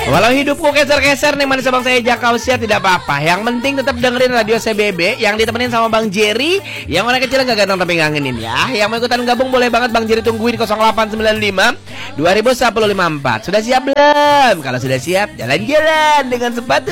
Walau hidupku keser-keser nih manis abang saya Jakausia tidak apa-apa. Yang penting tetap dengerin radio CBB yang ditemenin sama Bang Jerry. Yang mana kecil gak ganteng tapi ngangenin ya. Yang mau ikutan gabung boleh banget Bang Jerry tungguin 0895 201054. Sudah siap belum? Kalau sudah siap jalan-jalan dengan sepatu